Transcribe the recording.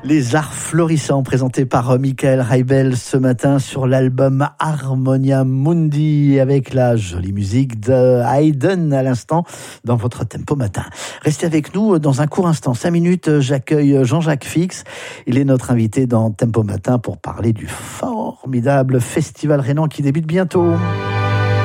Les arts florissants présentés par Michael Reibel ce matin sur l'album Harmonia Mundi avec la jolie musique de Haydn à l'instant dans votre tempo matin. Restez avec nous dans un court instant, 5 minutes, j'accueille Jean-Jacques Fix. Il est notre invité dans Tempo Matin pour parler du formidable festival rhénan qui débute bientôt.